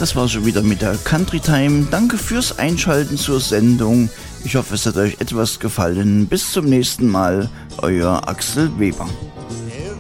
Das war schon wieder mit der Country Time. Danke fürs Einschalten zur Sendung. Ich hoffe, es hat euch etwas gefallen. Bis zum nächsten Mal, euer Axel Weber.